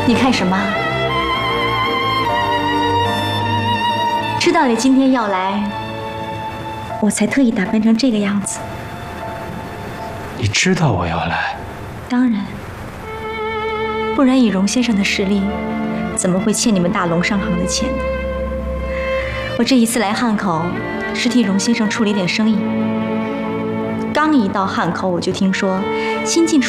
你看什么？知道你今天要来，我才特意打扮成这个样子。 你知道我要来？ 当然，不然以荣先生的实力，怎么会欠你们大龙商行的钱呢？我这一次来汉口，是替荣先生处理点生意。刚一到汉口，我就听说新进出